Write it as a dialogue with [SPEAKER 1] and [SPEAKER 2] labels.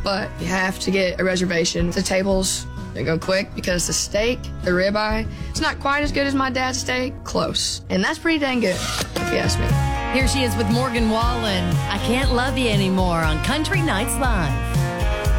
[SPEAKER 1] but you have to get a reservation. The tables, they go quick because the steak, the ribeye, it's not quite as good as my dad's steak. Close. And that's pretty dang good, if you ask me.
[SPEAKER 2] Here she is with Morgan Wallen. I Can't Love You Anymore on Country Nights Live.